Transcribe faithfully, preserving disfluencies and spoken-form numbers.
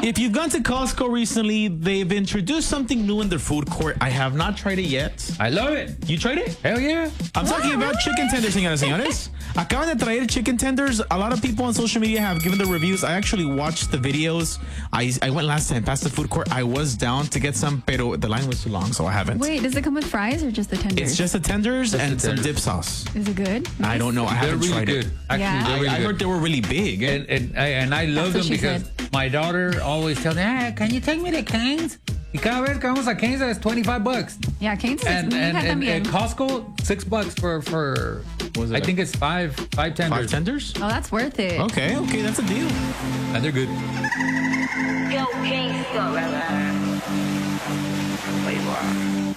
If you've gone to Costco recently, they've introduced something new in their food court. I have not tried it yet. I love it. You tried it? Hell yeah. I'm talking about chicken tenders, señoras y señores. Acaban de traer chicken tenders. A lot of people on social media have given the reviews. I actually watched the videos. I, I went last time past the food court. I was down to get some, pero the line was too long, so I haven't. Wait, does it come with fries or just the tenders? It's just the tenders Just and the some tenders. dip sauce. Is it good? I don't know. I They're haven't really tried good. it. Actually, Yeah. they're really I, I good. heard they were really big. And, and, I, and I love That's them what she because said. my daughter always tells me, ah, can you take me to Cane's? Y cada vez que vamos a Cane's, that's twenty-five bucks. Yeah, Cane's is And, and, nunca and, también. and Costco, six bucks for, for Was it I like think it's five, five tenders. five tenders? Oh, that's worth it. Okay, okay, that's a deal. And they're good. Yo, gangsta. Wait, what?